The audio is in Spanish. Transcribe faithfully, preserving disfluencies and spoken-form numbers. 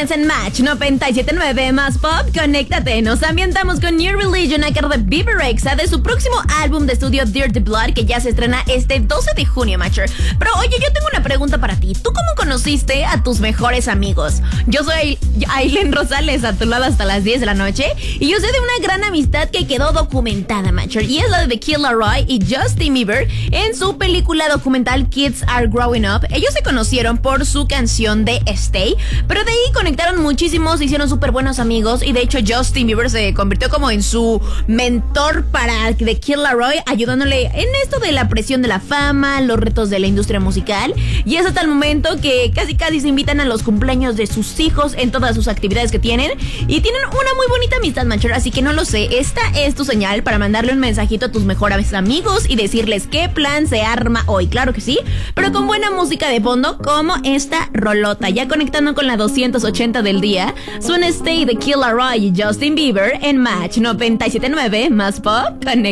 viernes en Match noventa y siete punto nueve más pop. Conéctate, nos ambientamos con New Religion a cargo de Bebe Rexha de su próximo álbum de estudio Dirty Blood, que ya se estrena este doce de junio, Matcher. Pero oye, yo tengo una pregunta para ti. ¿Tú cómo conociste a tus mejores amigos? Yo soy Aileen Rosales, a tu lado hasta las diez de la noche, y yo sé de una gran amistad que quedó documentada, Matcher, y es la de The Kid Laroi y Justin Bieber en su película documental Kids Are Growing Up. Ellos se conocieron por su canción de Stay, pero de ahí conectaron muchísimo, se hicieron súper buenos amigos, y de hecho Justin Bieber se convirtió como en su mentor para The Kid Laroi, ayudándole en esto de la presión de la fama, los retos de la industria musical, y es hasta el momento que casi casi se invitan a los cumpleaños de sus hijos en todas sus actividades que tienen, y tienen una muy bonita amistad, Matcher. Así que no lo sé, esta es tu señal para mandarle un mensajito a tus mejores amigos y decirles qué plan se arma hoy, claro que sí, pero con buena música de fondo como esta rolota. Ya conectando con la doscientos ochenta del día, suena Stay de Kid Laroi y Justin Bieber en Match noventa y siete punto nueve más pop. Conecta.